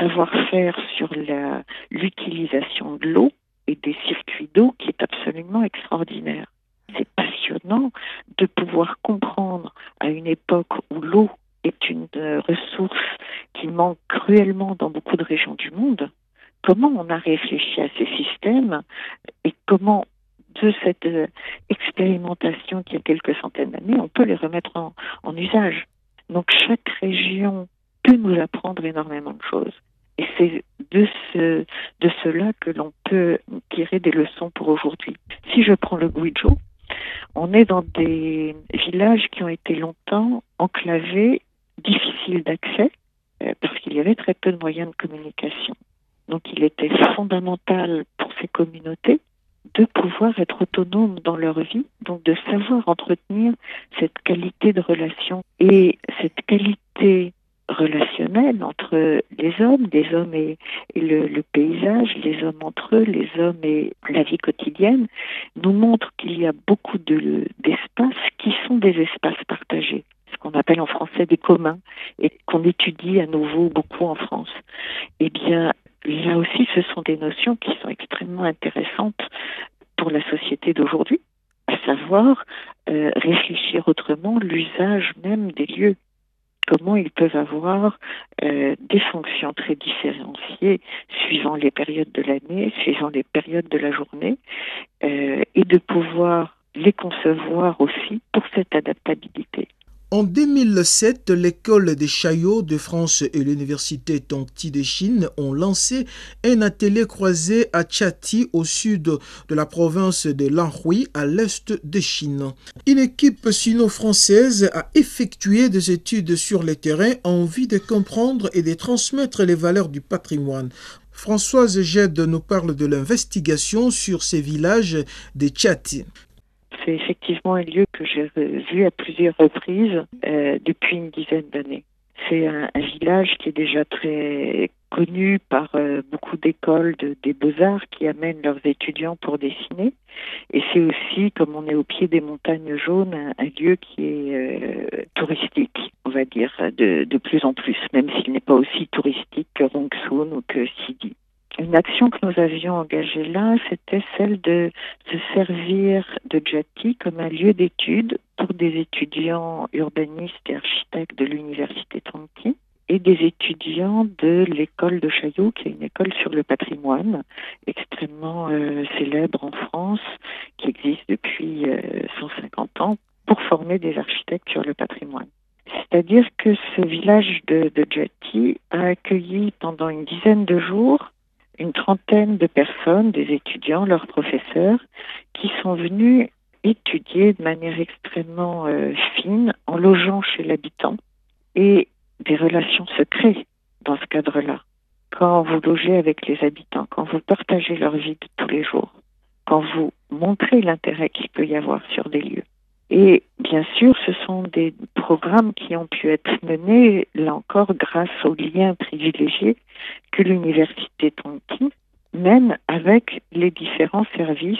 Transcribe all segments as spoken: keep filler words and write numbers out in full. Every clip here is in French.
savoir-faire sur la, l'utilisation de l'eau et des circuits d'eau qui est absolument extraordinaire. C'est passionnant de pouvoir comprendre à une époque où l'eau est une euh, ressource qui manque cruellement dans beaucoup de régions du monde, comment on a réfléchi à ces systèmes et comment, de cette euh, expérimentation qui a quelques centaines d'années, on peut les remettre en, en usage. Donc chaque région peut nous apprendre énormément de choses. Et c'est de ce, de cela que l'on peut tirer des leçons pour aujourd'hui. Si je prends le Guizhou, on est dans des villages qui ont été longtemps enclavés, difficiles d'accès, euh, parce qu'il y avait très peu de moyens de communication. Donc il était fondamental pour ces communautés de pouvoir être autonomes dans leur vie, donc de savoir entretenir cette qualité de relation. Et cette qualité relationnelle entre les hommes, les hommes et, et le, le paysage, les hommes entre eux, les hommes et la vie quotidienne, nous montre qu'il y a beaucoup de, d'espaces qui sont des espaces partagés, ce qu'on appelle en français des communs, et qu'on étudie à nouveau beaucoup en France. Eh bien, là aussi, ce sont des notions qui sont extrêmement intéressantes pour la société d'aujourd'hui, à savoir euh, réfléchir autrement l'usage même des lieux. Comment ils peuvent avoir euh, des fonctions très différenciées suivant les périodes de l'année, suivant les périodes de la journée, euh, et de pouvoir les concevoir aussi pour cette adaptabilité. En deux mille sept, l'école des Chaillots de France et l'université Tongti de Chine ont lancé un atelier croisé à Tiati, au sud de la province de l'Anhui, à l'est de Chine. Une équipe sino-française a effectué des études sur le terrain en vue de comprendre et de transmettre les valeurs du patrimoine. Françoise Gède nous parle de l'investigation sur ces villages de Tiati. C'est effectivement un lieu que j'ai vu à plusieurs reprises euh, depuis une dizaine d'années. C'est un, un village qui est déjà très connu par euh, beaucoup d'écoles de, des beaux-arts qui amènent leurs étudiants pour dessiner. Et c'est aussi, comme on est au pied des montagnes jaunes, un, un lieu qui est euh, touristique, on va dire, de, de plus en plus, même s'il n'est pas aussi touristique que Rongsun ou que Sidi. Une action que nous avions engagée là, c'était celle de se servir de Tiati comme un lieu d'étude pour des étudiants urbanistes et architectes de l'université Tongti et des étudiants de l'école de Chaillot, qui est une école sur le patrimoine extrêmement euh, célèbre en France, qui existe depuis euh, cent cinquante ans, pour former des architectes sur le patrimoine. C'est-à-dire que ce village de, de Tiati a accueilli pendant une dizaine de jours une trentaine de personnes, des étudiants, leurs professeurs, qui sont venus étudier de manière extrêmement euh, fine, en logeant chez l'habitant, et des relations se créent dans ce cadre-là. Quand vous logez avec les habitants, quand vous partagez leur vie de tous les jours, quand vous montrez l'intérêt qu'il peut y avoir sur des lieux. Et bien sûr, ce sont des programmes qui ont pu être menés, là encore, grâce aux liens privilégiés que l'université Tongti mène avec les différents services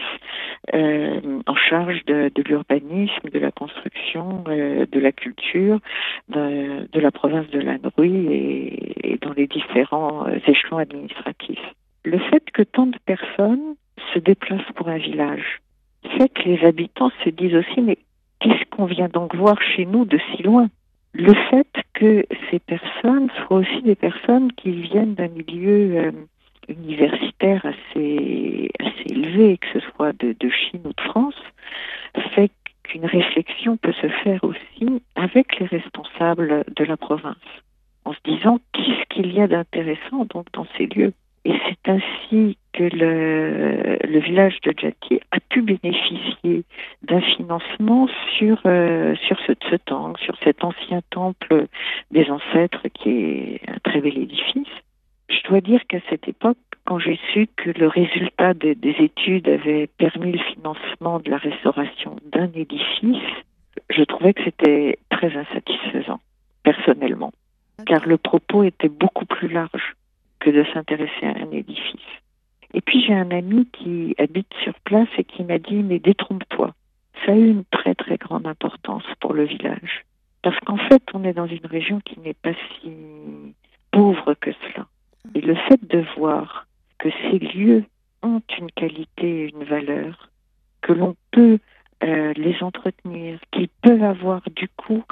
euh, en charge de, de l'urbanisme, de la construction, euh, de la culture, de, de la province de l'Anhui et, et dans les différents euh, échelons administratifs. Le fait que tant de personnes se déplacent pour un village fait que les habitants se disent aussi, mais qu'est-ce qu'on vient donc voir chez nous de si loin? Le fait que ces personnes soient aussi des personnes qui viennent d'un milieu euh, universitaire assez, assez élevé, que ce soit de, de Chine ou de France, fait qu'une réflexion peut se faire aussi avec les responsables de la province, en se disant qu'est-ce qu'il y a d'intéressant donc dans ces lieux. Et c'est ainsi que le, le village de Tiati a pu bénéficier d'un financement sur, euh, sur ce Tsutang, sur cet ancien temple des ancêtres qui est un très bel édifice. Je dois dire qu'à cette époque, quand j'ai su que le résultat de, des études avait permis le financement de la restauration d'un édifice, je trouvais que c'était très insatisfaisant, personnellement, car le propos était beaucoup plus large que de s'intéresser à un édifice. Et puis j'ai un ami qui habite sur place et qui m'a dit, mais détrompe-toi, ça a eu une très très grande importance pour le village. Parce qu'en fait, on est dans une région qui n'est pas si pauvre que cela. Et le fait de voir que ces lieux ont une qualité et une valeur, que l'on peut euh, les entretenir, qu'ils peuvent avoir du coup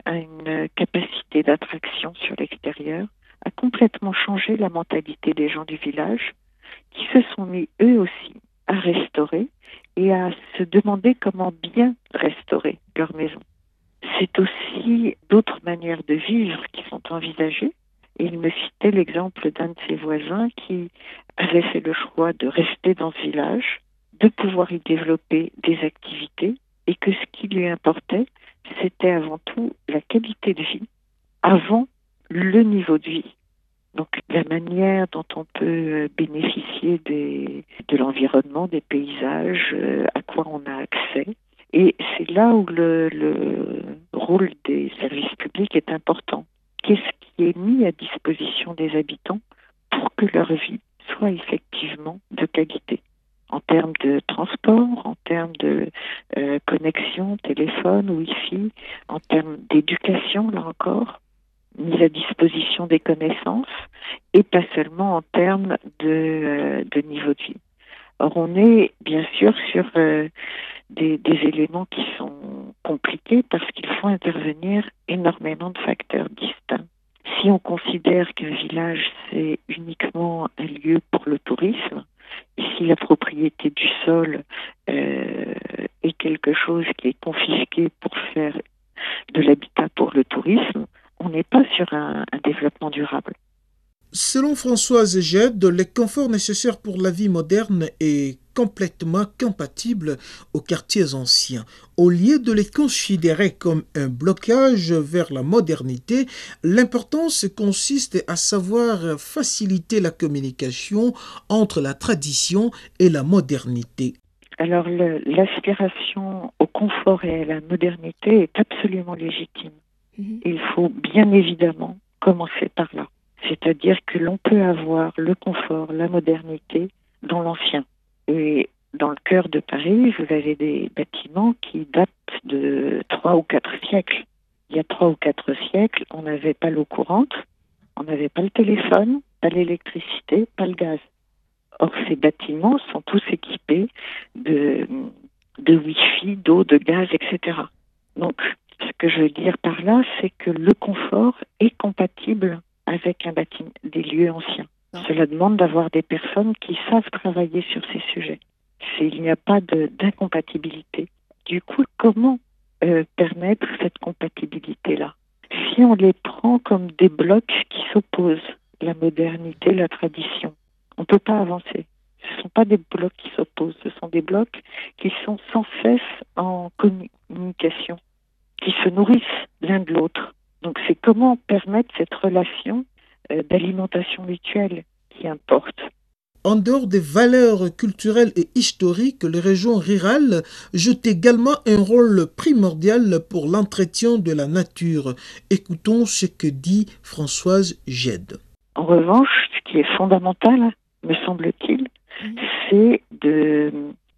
une capacité d'attraction sur l'extérieur, a complètement changé la mentalité des gens du village qui se sont mis eux aussi à restaurer et à se demander comment bien restaurer leur maison. C'est aussi d'autres manières de vivre qui sont envisagées. Et il me citait l'exemple d'un de ses voisins qui avait fait le choix de rester dans ce village, de pouvoir y développer des activités et que ce qui lui importait, c'était avant tout la qualité de vie avant le niveau de vie. Donc la manière dont on peut bénéficier des, de l'environnement, des paysages, euh, à quoi on a accès. Et c'est là où le, le rôle des services publics est important. Qu'est-ce qui est mis à disposition des habitants pour que leur vie soit effectivement de qualité, en termes de transport, en termes de euh, connexion, téléphone, Wi-Fi, en termes d'éducation, là encore, mise à disposition des connaissances, et pas seulement en termes de, euh, de niveau de vie. Or, on est bien sûr sur euh, des, des éléments qui sont compliqués parce qu'il faut intervenir énormément de facteurs distincts. Si on considère qu'un village, c'est uniquement un lieu pour le tourisme, et si la propriété du sol euh, est quelque chose qui est confisqué pour faire de l'habitat pour le tourisme, on n'est pas sur un, un développement durable. Selon Françoise Gede, les conforts nécessaires pour la vie moderne est complètement compatible aux quartiers anciens. Au lieu de les considérer comme un blocage vers la modernité, l'importance consiste à savoir faciliter la communication entre la tradition et la modernité. Alors le, l'aspiration au confort et à la modernité est absolument légitime. Mmh. Il faut bien évidemment commencer par là. C'est-à-dire que l'on peut avoir le confort, la modernité dans l'ancien. Et dans le cœur de Paris, vous avez des bâtiments qui datent de trois ou quatre siècles. Il y a trois ou quatre siècles, on n'avait pas l'eau courante, on n'avait pas le téléphone, pas l'électricité, pas le gaz. Or, ces bâtiments sont tous équipés de, de Wi-Fi, d'eau, de gaz, et cetera. Donc, ce que je veux dire par là, c'est que le confort est compatible avec un bâtiment, des lieux anciens. Non. Cela demande d'avoir des personnes qui savent travailler sur ces sujets. C'est, il n'y a pas de, d'incompatibilité. Du coup, comment euh, permettre cette compatibilité-là ? Si on les prend comme des blocs qui s'opposent, la modernité, la tradition, on ne peut pas avancer. Ce ne sont pas des blocs qui s'opposent, ce sont des blocs qui sont sans cesse en communication, qui se nourrissent l'un de l'autre. Donc c'est comment permettre cette relation euh, d'alimentation mutuelle qui importe. En dehors des valeurs culturelles et historiques, les régions rurales jouent également un rôle primordial pour l'entretien de la nature. Écoutons ce que dit Françoise Gede. En revanche, ce qui est fondamental, me semble-t-il, mmh. c'est de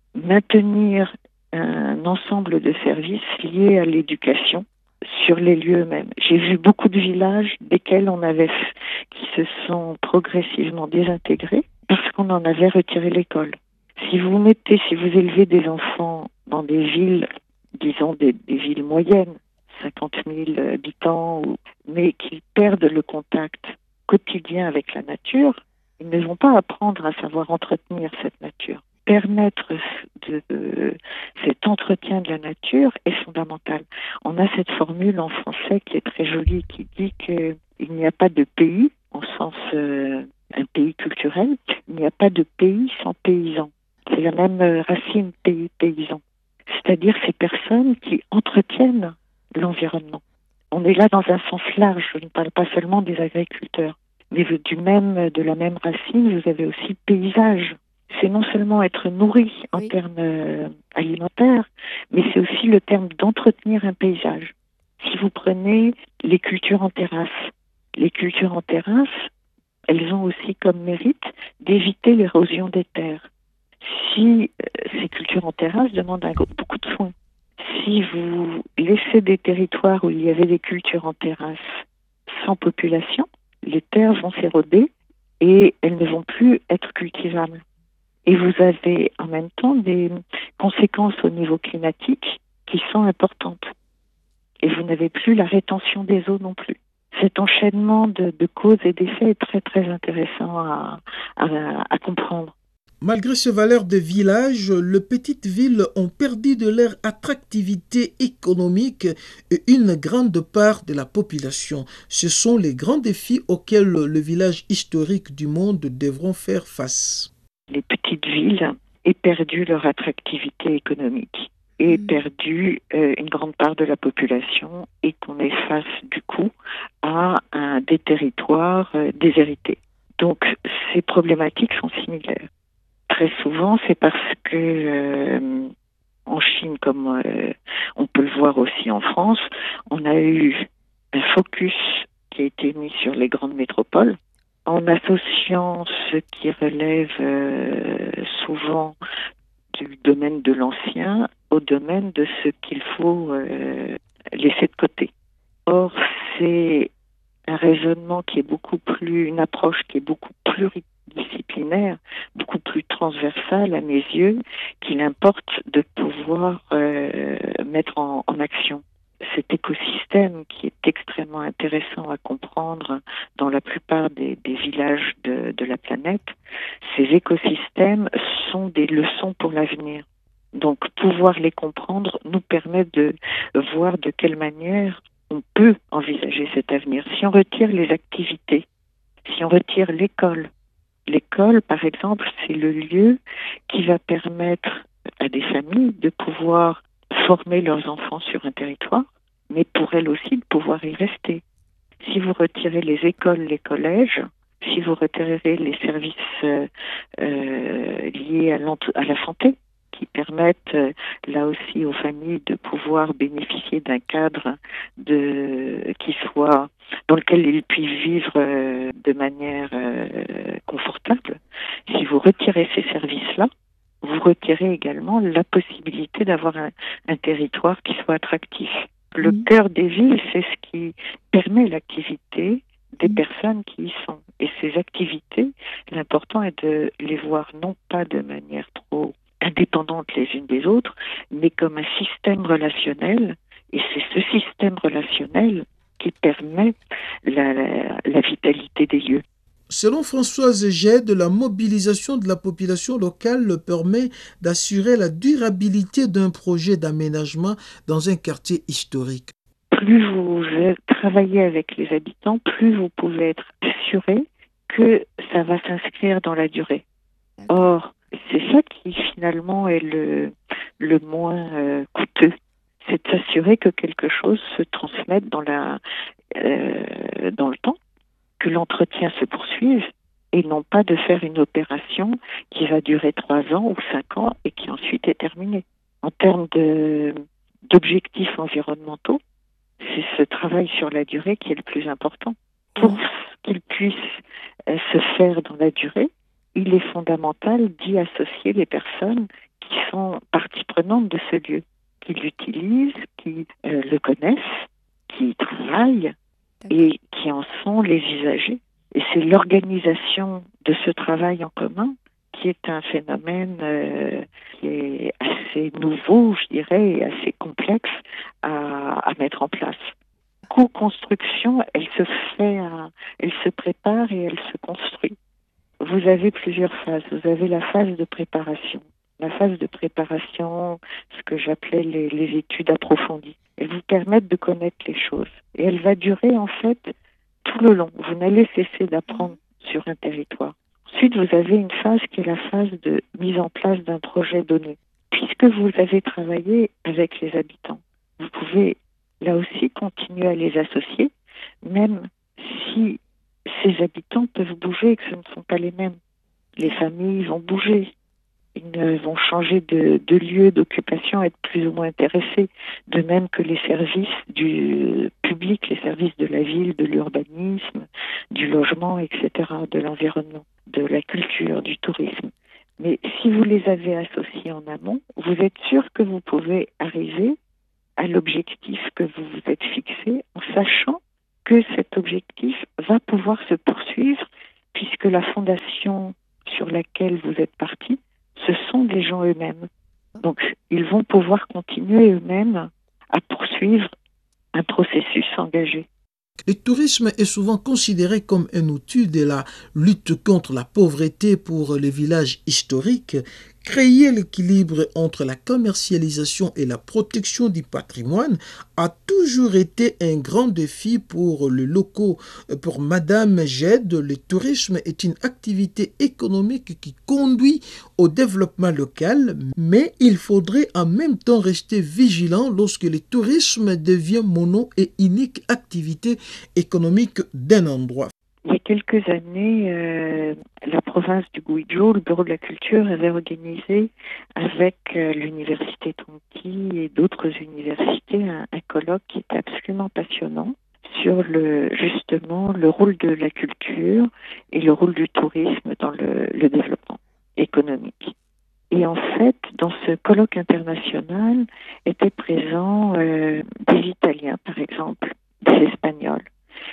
maintenir un ensemble de services liés à l'éducation sur les lieux eux-mêmes. J'ai vu beaucoup de villages desquels on avait qui se sont progressivement désintégrés parce qu'on en avait retiré l'école. Si vous mettez, si vous élevez des enfants dans des villes, disons des, des villes moyennes, cinquante mille habitants, ou, mais qui perdent le contact quotidien avec la nature, ils ne vont pas apprendre à savoir entretenir cette nature. Permettre de, de cet entretien de la nature est fondamental. On a cette formule en français qui est très jolie, qui dit qu'il n'y a pas de pays, en sens euh, un pays culturel, il n'y a pas de pays sans paysans. C'est la même racine pays-paysan. C'est-à-dire ces personnes qui entretiennent l'environnement. On est là dans un sens large, je ne parle pas seulement des agriculteurs, mais du même, de la même racine, vous avez aussi paysage. C'est non seulement être nourri en oui. termes euh, alimentaires, mais c'est aussi le terme d'entretenir un paysage. Si vous prenez les cultures en terrasse, les cultures en terrasse, elles ont aussi comme mérite d'éviter l'érosion des terres. Si euh, ces cultures en terrasse demandent un, beaucoup de soins, si vous laissez des territoires où il y avait des cultures en terrasse sans population, les terres vont s'éroder et elles ne vont plus être cultivables. Et vous avez en même temps des conséquences au niveau climatique qui sont importantes. Et vous n'avez plus la rétention des eaux non plus. Cet enchaînement de, de causes et d'effets est très très intéressant à, à, à comprendre. Malgré ce valeur de village, les petites villes ont perdu de leur attractivité économique et une grande part de la population. Ce sont les grands défis auxquels le village historique du monde devront faire face. Les petites villes aient perdu leur attractivité économique et mmh. perdu euh, une grande part de la population et qu'on est face du coup à un, des territoires euh, déshérités. Donc ces problématiques sont similaires. Très souvent, c'est parce que euh, en Chine, comme euh, on peut le voir aussi en France, on a eu un focus qui a été mis sur les grandes métropoles, en associant ce qui relève euh, souvent du domaine de l'ancien au domaine de ce qu'il faut euh, laisser de côté. Or, c'est un raisonnement qui est beaucoup plus, une approche qui est beaucoup plus disciplinaire, beaucoup plus transversale à mes yeux, qu'il importe de pouvoir euh, mettre en, en action. Cet écosystème qui est extrêmement intéressant à comprendre dans la plupart des, des villages de, de la planète, ces écosystèmes sont des leçons pour l'avenir. Donc pouvoir les comprendre nous permet de voir de quelle manière on peut envisager cet avenir. Si on retire les activités, si on retire l'école, l'école par exemple, c'est le lieu qui va permettre à des familles de pouvoir former leurs enfants sur un territoire, mais pour elles aussi de pouvoir y rester. Si vous retirez les écoles, les collèges, si vous retirez les services euh, euh, liés à, à la santé, qui permettent euh, là aussi aux familles de pouvoir bénéficier d'un cadre de, qui soit dans lequel ils puissent vivre euh, de manière euh, confortable. Si vous retirez ces services-là, vous retirez également la possibilité d'avoir un, un territoire qui soit attractif. Le mmh. cœur des villes, c'est ce qui permet l'activité des mmh. personnes qui y sont. Et ces activités, l'important est de les voir non pas de manière trop indépendantes les unes des autres, mais comme un système relationnel. Et c'est ce système relationnel qui permet la, la, la vitalité des lieux. Selon Françoise Gede, la mobilisation de la population locale permet d'assurer la durabilité d'un projet d'aménagement dans un quartier historique. Plus vous travaillez avec les habitants, plus vous pouvez être assuré que ça va s'inscrire dans la durée. Or, c'est ça qui finalement est le, le moins euh, coûteux. C'est de s'assurer que quelque chose se transmette dans, la, euh, dans le temps, que l'entretien se poursuive et non pas de faire une opération qui va durer trois ans ou cinq ans et qui ensuite est terminée. En termes de, d'objectifs environnementaux, c'est ce travail sur la durée qui est le plus important. Pour qu'il puisse euh, se faire dans la durée, il est fondamental d'y associer les personnes qui sont partie prenante de ce lieu, qui l'utilisent, qui euh, le connaissent, qui y travaillent et qui en sont les usagers. Et c'est l'organisation de ce travail en commun qui est un phénomène euh, qui est assez nouveau, je dirais, et assez complexe à, à mettre en place. Co-construction, elle se fait, à, elle se prépare et elle se construit. Vous avez plusieurs phases. Vous avez la phase de préparation. La phase de préparation, ce que j'appelais les, les études approfondies. Elles vous permettent de connaître les choses. Et elle va durer en fait tout le long. Vous n'allez cesser d'apprendre sur un territoire. Ensuite, vous avez une phase qui est la phase de mise en place d'un projet donné. Puisque vous avez travaillé avec les habitants, vous pouvez là aussi continuer à les associer, même si ces habitants peuvent bouger et que ce ne sont pas les mêmes. Les familles vont bouger. Ils vont changer de, de lieu d'occupation, être plus ou moins intéressés, de même que les services du public, les services de la ville, de l'urbanisme, du logement, et cetera, de l'environnement, de la culture, du tourisme. Mais si vous les avez associés en amont, vous êtes sûr que vous pouvez arriver à l'objectif que vous vous êtes fixé en sachant que cet objectif va pouvoir se poursuivre puisque la fondation sur laquelle vous êtes parti, ce sont des gens eux-mêmes. Donc, ils vont pouvoir continuer eux-mêmes à poursuivre un processus engagé. Le tourisme est souvent considéré comme un outil de la lutte contre la pauvreté pour les villages historiques. Créer l'équilibre entre la commercialisation et la protection du patrimoine a toujours été un grand défi pour les locaux. Pour Madame Jed, le tourisme est une activité économique qui conduit au développement local, mais il faudrait en même temps rester vigilant lorsque le tourisme devient mono et unique activité économique d'un endroit. Il y a quelques années, euh, la province du Guizhou, le bureau de la culture, avait organisé avec euh, l'université Tonki et d'autres universités un, un colloque qui était absolument passionnant sur le, justement le rôle de la culture et le rôle du tourisme dans le, le développement économique. Et en fait, dans ce colloque international étaient présents euh, des Italiens, par exemple, des Espagnols,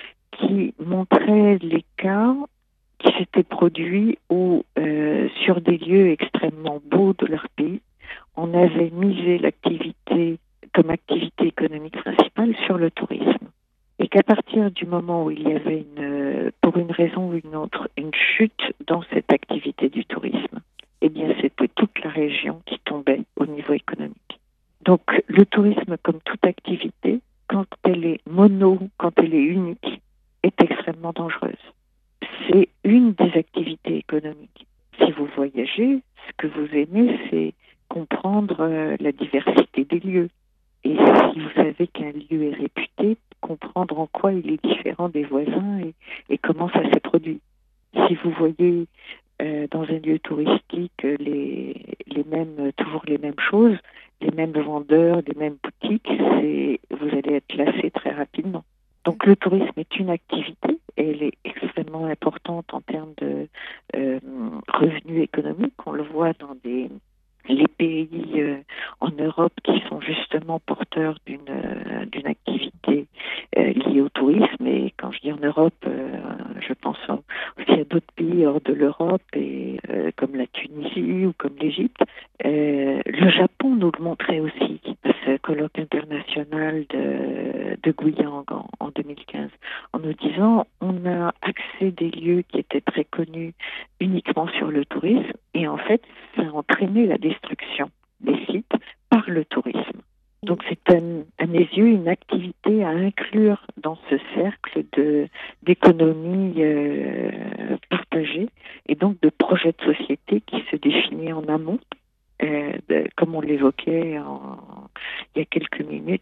qui montrait les cas qui s'étaient produits où, euh, sur des lieux extrêmement beaux de leur pays, on avait misé l'activité comme activité économique principale sur le tourisme. Et qu'à partir du moment où il y avait, une, pour une raison ou une autre, une chute dans cette activité du tourisme, eh bien c'était toute la région qui tombait au niveau économique. Donc le tourisme, comme toute activité, quand elle est mono, quand elle est unique, est extrêmement dangereuse. C'est une des activités économiques. Si vous voyagez, ce que vous aimez, c'est comprendre euh, la diversité des lieux. Et si vous savez qu'un lieu est réputé, comprendre en quoi il est différent des voisins et, et comment ça s'est produit. Si vous voyez euh, dans un lieu touristique les, les mêmes, toujours les mêmes choses, les mêmes vendeurs, les mêmes boutiques, c'est, vous allez être lassé très rapidement. Donc le tourisme est une activité et elle est extrêmement importante en termes de euh, revenus économiques. On le voit dans des, les pays euh, en Europe qui sont justement porteurs d'une, euh, d'une activité euh, liée au tourisme. Et quand je dis en Europe, euh, je pense aussi à d'autres pays hors de l'Europe, et, euh, comme la Tunisie ou comme l'Égypte. Euh, le Japon nous le montrait aussi, à ce colloque international de, de Guiyang en, en deux mille quinze, en nous disant on a axé des lieux qui étaient très connus uniquement sur le tourisme, et en fait ça a entraîné la destruction des sites par le tourisme. Donc c'est un, à mes yeux une activité à inclure dans ce cercle de, d'économie euh, partagée et donc de projet de société qui se définit en amont, euh, de, comme on l'évoquait en, il y a quelques minutes,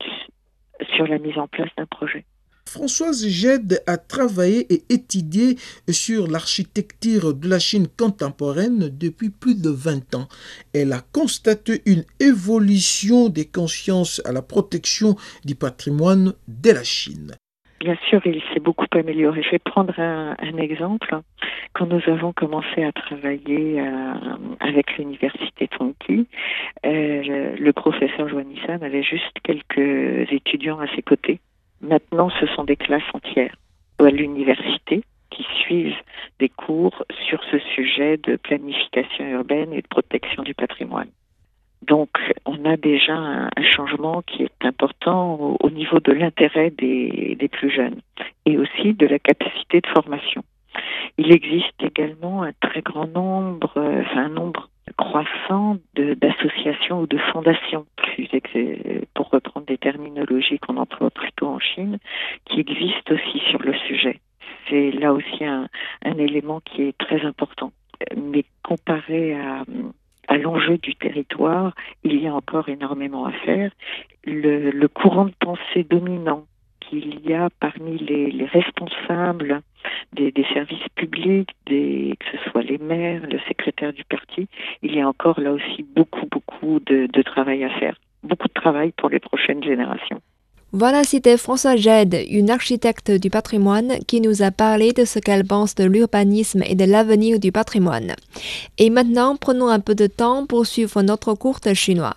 sur la mise en place d'un projet. Françoise Jed a travaillé et étudié sur l'architecture de la Chine contemporaine depuis plus de vingt ans. Elle a constaté une évolution des consciences à la protection du patrimoine de la Chine. Bien sûr, il s'est beaucoup amélioré. Je vais prendre un, un exemple. Quand nous avons commencé à travailler euh, avec l'université Tonki, euh, le, le professeur Joannissan avait juste quelques étudiants à ses côtés. Maintenant, ce sont des classes entières à l'université qui suivent des cours sur ce sujet de planification urbaine et de protection du patrimoine. Donc, on a déjà un, un changement qui est important au, au niveau de l'intérêt des, des plus jeunes et aussi de la capacité de formation. Il existe également un très grand nombre, euh, enfin un nombre croissant de, d'associations ou de fondations, plus ex- pour reprendre des terminologies qu'on emploie plutôt en Chine, qui existent aussi sur le sujet. C'est là aussi un, un élément qui est très important. Mais comparé à, à l'enjeu du territoire, il y a encore énormément à faire. Le, le courant de pensée dominant qu'il y a parmi les, les responsables des, des services publics, des, que ce soit les maires, le secrétaire du parti, il y a encore là aussi beaucoup, beaucoup de, de travail à faire. Beaucoup de travail pour les prochaines générations. Voilà, c'était Françoise Jed, une architecte du patrimoine, qui nous a parlé de ce qu'elle pense de l'urbanisme et de l'avenir du patrimoine. Et maintenant, prenons un peu de temps pour suivre notre cours de chinois.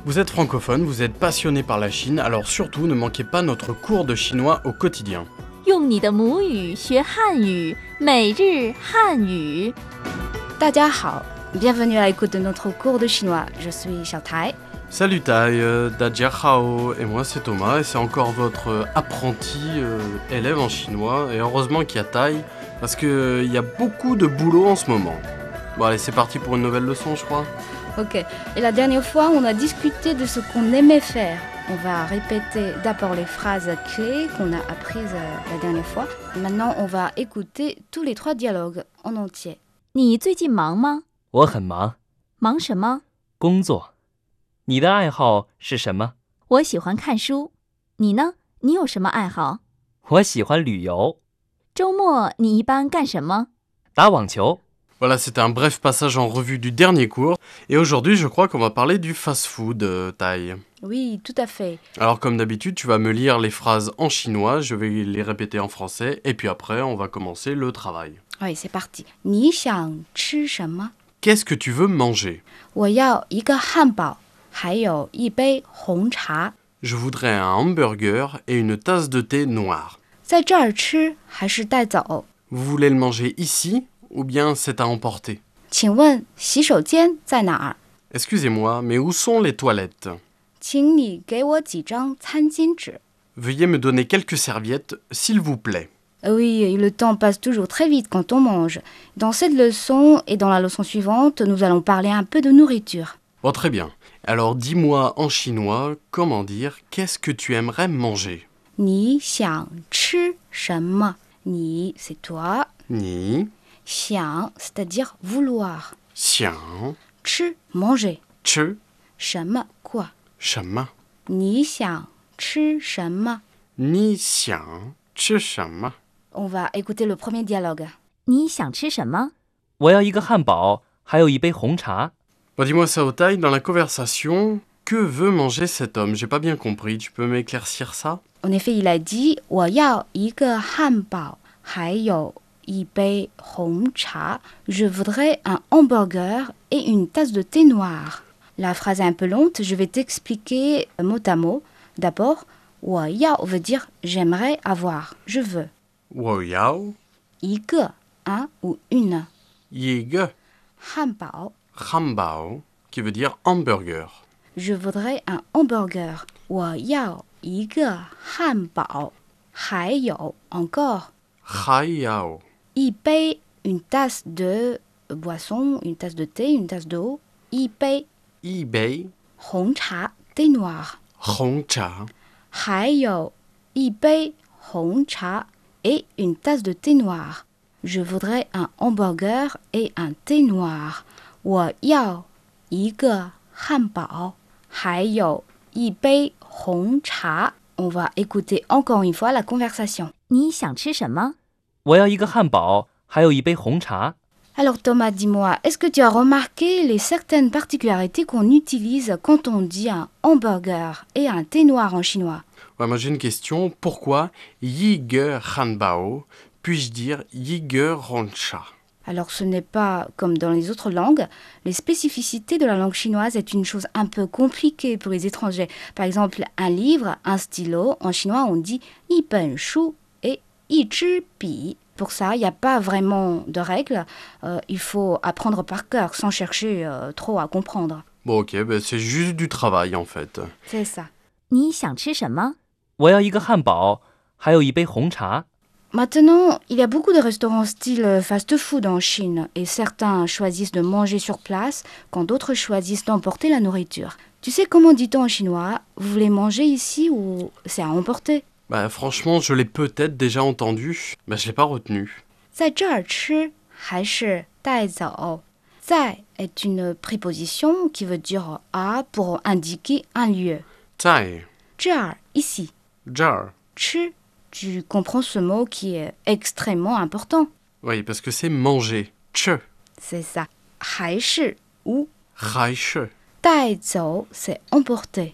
Vous êtes francophone, vous êtes passionné par la Chine, alors surtout ne manquez pas notre cours de chinois au quotidien. 用你的母语学汉语，每日汉语。 大家好 bienvenue à l'écoute de notre cours de chinois. Je suis Xiao Tai. Salut Tai, euh, Dajia Hao, et moi c'est Thomas, et c'est encore votre euh, apprenti euh, élève en chinois, et heureusement qu'il y a Tai, parce qu'il euh, y a beaucoup de boulot en ce moment. Bon allez, c'est parti pour une nouvelle leçon, je crois. Ok, et la dernière fois, on a discuté de ce qu'on aimait faire. On va répéter d'abord les phrases clés qu'on a apprises euh, la dernière fois. Maintenant, on va écouter tous les trois dialogues en entier. 你最近忙吗？ 我很忙， 忙什么？ 工作。你的爱好是什么？ 我喜欢看书。你呢？你有什么爱好？ 我喜欢旅游。 周末你一般干什么？ 打网球。 Voilà, c'était un bref passage en revue du dernier cours, et aujourd'hui je crois qu'on va parler du fast-food, euh, Tai. Oui, tout à fait. Alors comme d'habitude, tu vas me lire les phrases en chinois, je vais les répéter en français, et puis après on va commencer le travail. Oui, c'est parti. 你想吃什么？ Qu'est-ce que tu veux manger? 我要一个汉堡，还有一杯红茶。 Je voudrais un hamburger et une tasse de thé noir. 在这儿吃还是带走？ Vous voulez le manger ici, ou bien c'est à emporter? 请问洗手间在哪儿？ Excusez-moi, mais où sont les toilettes? 请你给我几张餐巾纸。 Veuillez me donner quelques serviettes, s'il vous plaît. Oui, le temps passe toujours très vite quand on mange. Dans cette leçon et dans la leçon suivante, nous allons parler un peu de nourriture. Bon, très bien. Alors dis-moi en chinois comment dire qu'est-ce que tu aimerais manger? 你想吃什么？你 c'est toi. Ni, 想 c'est-à-dire vouloir. xiang, 吃 manger. che, 什么 quoi? shama. 你想吃什么？ Ni xiang, che shama. On va écouter le premier dialogue. 你想吃什么？ 我要一个汉堡，还有一杯红茶。 Bon, dis-moi Sao Tai, dans la conversation, que veut manger cet homme? J'ai pas bien compris, tu peux m'éclaircir ça? En effet, il a dit 我要一个汉堡，还有一杯红茶. Je voudrais un hamburger et une tasse de thé noir. La phrase est un peu longue, je vais t'expliquer mot à mot. D'abord, 我要 veut dire j'aimerais avoir, je veux. Wo yao, 一个 un ou une. yige, 汉堡 hambao, qui veut dire hamburger. Je voudrais un hamburger. 我要一个汉堡，还有 encore Hai yao, 一杯 une tasse de boisson, une tasse de thé, une tasse d'eau. 一杯 ibei, 红茶 thé noir. hongcha, 还有一杯红茶 et une tasse de thé noir. Je voudrais un hamburger et un thé noir. 我要一个汉堡，还有一杯红茶. On va écouter encore une fois la conversation. 你想吃什么？ 我要一个汉堡，还有一杯红茶。 Alors Thomas, dis-moi, est-ce que tu as remarqué les certaines particularités qu'on utilise quand on dit un hamburger et un thé noir en chinois? Ouais, moi j'ai une question. Pourquoi yige hanbao puis-je dire yige roncha? Alors ce n'est pas comme dans les autres langues. Les spécificités de la langue chinoise est une chose un peu compliquée pour les étrangers. Par exemple, un livre, un stylo, en chinois on dit 一本书 et 一支笔. Pour ça, il n'y a pas vraiment de règles. Euh, il faut apprendre par cœur sans chercher euh, trop à comprendre. Bon ok, ben c'est juste du travail en fait. C'est ça. 你想吃什么？ 我要一个汉堡，还有一杯红茶。 Maintenant, il y a beaucoup de restaurants style fast-food en Chine et certains choisissent de manger sur place quand d'autres choisissent d'emporter la nourriture. Tu sais comment dit-on en chinois? Vous voulez manger ici ou c'est à emporter? Bah franchement, je l'ai peut-être déjà entendu, mais je l'ai pas retenu. 在这儿吃还是带走？在 est une préposition qui veut dire à pour indiquer un lieu. Tai, 这儿 ici. jar. 吃 tu comprends ce mot qui est extrêmement important. Oui, parce que c'est manger. Che, C'est ça. 还是 ou raishe, 带走 c'est emporter.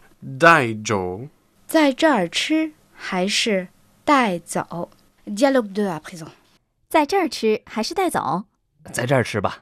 daijo. 在这儿吃还是带走？ Dialogue deux à présent. 在这儿吃还是带走？ 在这儿吃吧。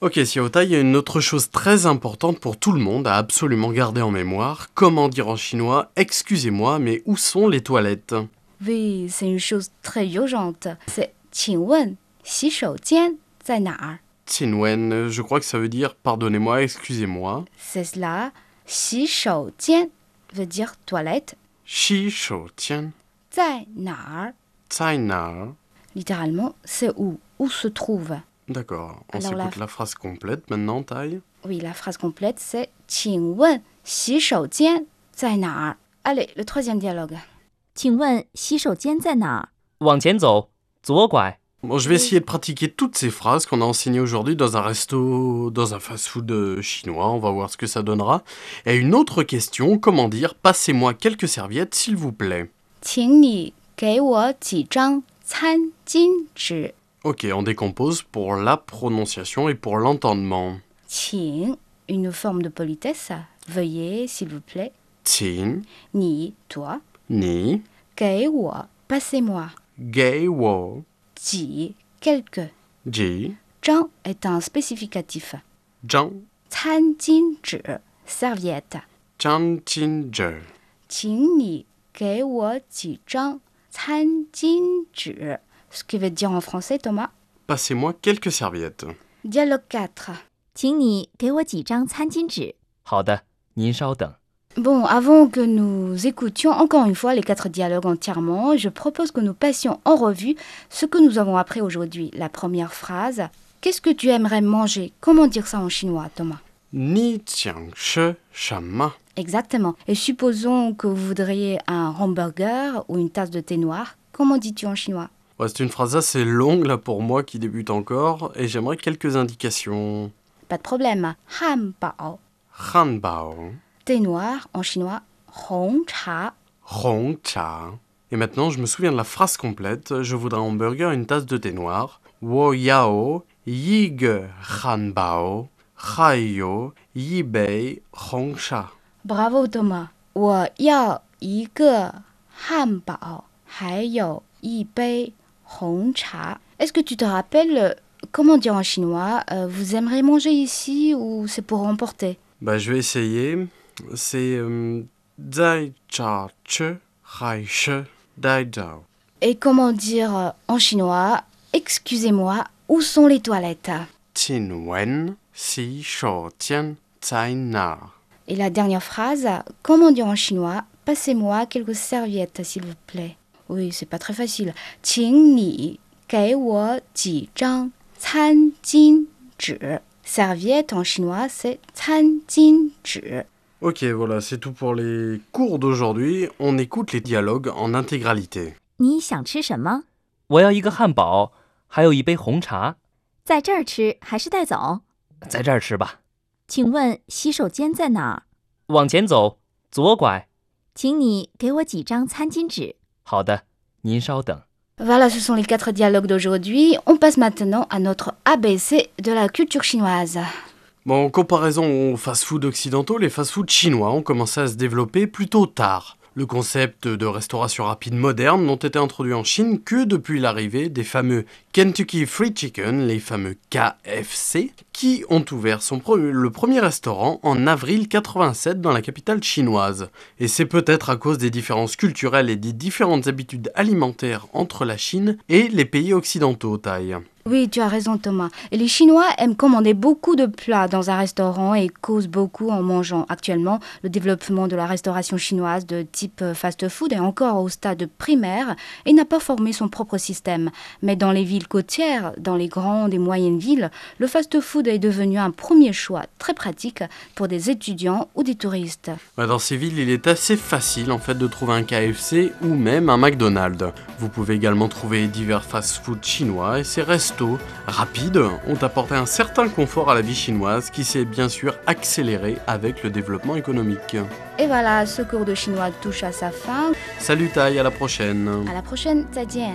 Ok, Xiaotai, il y a une autre chose très importante pour tout le monde à absolument garder en mémoire. Comment dire en chinois « Excusez-moi, mais où sont les toilettes » Oui, c'est une chose très urgente. C'est 请问洗手间在哪儿 Qinwen, je crois que ça veut dire « Pardonnez-moi, excusez-moi ». C'est cela. 洗手间 veut dire toilette. Shi shou tian, 在哪儿 zai na. Littéralement, c'est où Où se trouve D'accord, on Alors s'écoute la- la phrase complète maintenant, Tai. Oui, la phrase complète, c'est 请问洗手间在哪儿 Allez, le troisième dialogue. 请问洗手间在哪儿？ 往前走，左拐。 Bon, je vais essayer de pratiquer toutes ces phrases qu'on a enseignées aujourd'hui dans un resto, dans un fast-food euh, chinois. On va voir ce que ça donnera. Et une autre question, comment dire « Passez-moi quelques serviettes, s'il vous plaît ». 请你给我几张餐巾纸 Ok, on décompose pour la prononciation et pour l'entendement. 请 une forme de politesse. Veuillez, s'il vous plaît. Qin, 你 toi. ni, 给我 passez-moi. gei wo, 几 quelques. ji, 张 est un spécificatif. zhang, 餐巾纸 serviette. zhang jin zhe. 请你给我几张餐巾纸 Ce qui veut dire en français, Thomas. Passez-moi quelques serviettes. Dialogue quatre. 请你给我几张餐巾纸。 好的，您稍等。 Bon, avant que nous écoutions encore une fois les quatre dialogues entièrement, je propose que nous passions en revue ce que nous avons appris aujourd'hui. La première phrase. Qu'est-ce que tu aimerais manger? Comment dire ça en chinois, Thomas? Ni jiang shi shenme. Exactement. Et supposons que vous voudriez un hamburger ou une tasse de thé noir. Comment dis-tu en chinois? Ouais, c'est une phrase assez longue là pour moi qui débute encore et j'aimerais quelques indications. Pas de problème. Hanbao. Hanbao, Thé noir en chinois. Hong cha. Hong cha. Et maintenant, je me souviens de la phrase complète. Je voudrais un hamburger et une tasse de thé noir. Wo yao yi ge hanbao. Hai yo yi bei hong cha. Bravo Thomas. 我要一个汉堡，还有一杯红茶。Est-ce que tu te rappelles euh, comment dire en chinois euh, vous aimeriez manger ici ou c'est pour emporter? Bah, je vais essayer. C'est euh, zai cha che hai she dai dao. Et comment dire euh, en chinois excusez-moi, où sont les toilettes? Qin wen si shou tian zai na. Et la dernière phrase, comment dire en chinois passez-moi quelques serviettes s'il vous plaît. Oui, c'est pas très facile. 请你给我几张餐巾纸 Serviette en chinois, c'est 餐巾纸 Ok, voilà, c'est tout pour les cours d'aujourd'hui. On écoute les dialogues en intégralité. 你想吃什么？ 我要一个汉堡，还有一杯红茶。 在这儿吃还是带走？ 在这儿吃吧。 请问洗手间在哪儿？ 往前走，左拐。 请你给我几张餐巾纸。 好的，您稍等。 Voilà, ce sont les quatre dialogues d'aujourd'hui. On passe maintenant à notre A B C de la culture chinoise. Bon, en comparaison aux fast-foods occidentaux, les fast-foods chinois ont commencé à se développer plutôt tard. Le concept de restauration rapide moderne n'ont été introduits en Chine que depuis l'arrivée des fameux Kentucky Fried Chicken, les fameux K F C, qui ont ouvert son pre- le premier restaurant en avril quatre-vingt-sept dans la capitale chinoise. Et c'est peut-être à cause des différences culturelles et des différentes habitudes alimentaires entre la Chine et les pays occidentaux, Tai. Oui, tu as raison Thomas. Et les Chinois aiment commander beaucoup de plats dans un restaurant et causent beaucoup en mangeant. Actuellement, le développement de la restauration chinoise de type fast-food est encore au stade primaire et n'a pas formé son propre système. Mais dans les villes côtières, dans les grandes et moyennes villes, le fast-food est devenu un premier choix très pratique pour des étudiants ou des touristes. Ouais, dans ces villes, il est assez facile en fait de trouver un K F C ou même un McDonald's. Vous pouvez également trouver divers fast-food chinois et ces restos rapides ont apporté un certain confort à la vie chinoise qui s'est bien sûr accéléré avec le développement économique. Et voilà, ce cours de chinois touche à sa fin. Salut Tai, à la prochaine. À la prochaine, 再见.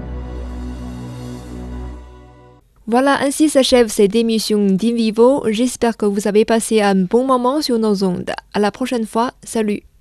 Voilà, ainsi s'achève cette émission d'In Vivo. J'espère que vous avez passé un bon moment sur nos ondes. À la prochaine fois, salut!